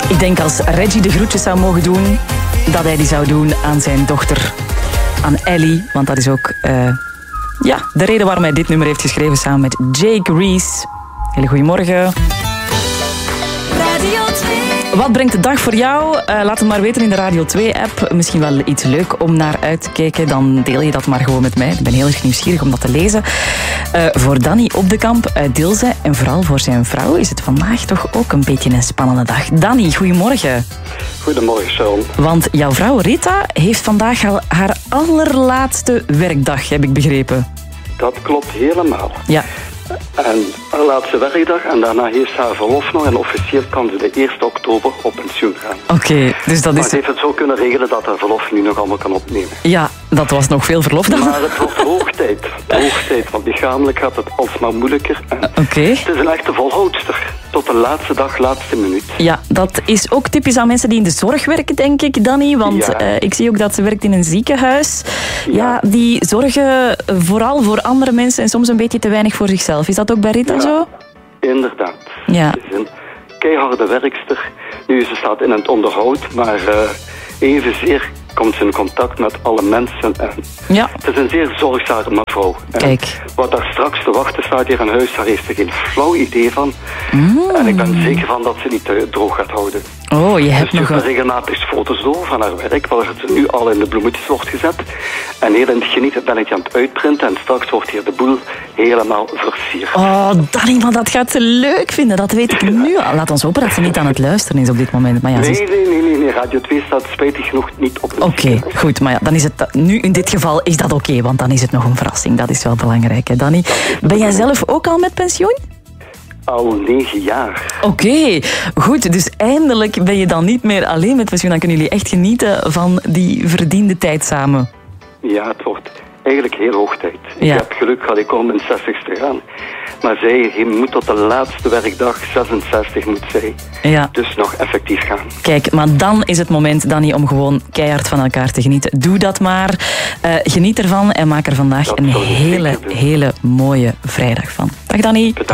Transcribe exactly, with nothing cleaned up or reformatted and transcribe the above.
Ik denk als Reggie de groetjes zou mogen doen, dat hij die zou doen aan zijn dochter, aan Ellie. Want dat is ook uh, ja, de reden waarom hij dit nummer heeft geschreven samen met Jake Reese. Hele goedemorgen. Radio twee. Wat brengt de dag voor jou? Uh, laat het maar weten in de Radio twee-app. Misschien wel iets leuk om naar uit te kijken. Dan deel je dat maar gewoon met mij. Ik ben heel erg nieuwsgierig om dat te lezen. Uh, voor Danny Opdekamp uit Dilze en vooral voor zijn vrouw is het vandaag toch ook een beetje een spannende dag. Danny, goedemorgen. Goedemorgen, Sharon. Want jouw vrouw Rita heeft vandaag al haar allerlaatste werkdag, heb ik begrepen. Dat klopt helemaal. Ja. En haar laatste werkdag en daarna heeft ze haar verlof nog en officieel kan ze de eerste oktober op pensioen gaan. Oké, okay, dus dat maar is... ze heeft het zo kunnen regelen dat haar verlof nu nog allemaal kan opnemen. Ja, dat was nog veel verlof dan. Maar het wordt hoog tijd, hoog tijd, want lichamelijk gaat het alsmaar moeilijker. Oké. Okay. Het is een echte volhoudster, tot de laatste dag, laatste minuut. Ja, dat is ook typisch aan mensen die in de zorg werken, denk ik, Danny. Want ja. uh, ik zie ook dat ze werkt in een ziekenhuis. Ja. ja, die zorgen vooral voor andere mensen en soms een beetje te weinig voor zichzelf. Is dat ook bij Rita ja, zo? Inderdaad. Ja. Ze is een keiharde werkster. Nu, ze staat in het onderhoud, maar uh, evenzeer komt ze in contact met alle mensen. En ja. Het is een zeer zorgzame mevrouw. Kijk. Wat daar straks te wachten staat hier in huis, daar heeft ze geen flauw idee van. Mm. En ik ben zeker van dat ze niet uh, droog gaat houden. Oh, je hebt dus nog een... een... regelmatig foto's door van haar werk, waar ze nu al in de bloemetjes wordt gezet. En heel in het genieten ben ik aan het uitprinten en straks wordt hier de boel helemaal versierd. Oh, Danny, maar dat gaat ze leuk vinden, dat weet ik nu al. Laat ons hopen dat ze niet aan het luisteren is op dit moment. Maar ja, nee, is... nee, nee, nee, nee, Radio twee staat spijtig genoeg niet op. Oké, okay, goed, maar ja, dan is het nu in dit geval is dat oké, okay, want dan is het nog een verrassing. Dat is wel belangrijk, hè, Danny. Ben jij zelf ook al met pensioen? Al negen jaar. Oké, okay, goed. Dus eindelijk ben je dan niet meer alleen met pensioen. Dan kunnen jullie echt genieten van die verdiende tijd samen. Ja, het wordt eigenlijk heel hoog tijd. Ja. Ik heb geluk gehad, ik kom in zestigste gaan. Maar zij moet tot de laatste werkdag, zesenzestig moet zij. Ja. Dus nog effectief gaan. Kijk, maar dan is het moment, Danny, om gewoon keihard van elkaar te genieten. Doe dat maar. Uh, geniet ervan en maak er vandaag dat een hele, hele mooie vrijdag van. Dag, Danny. Bedankt.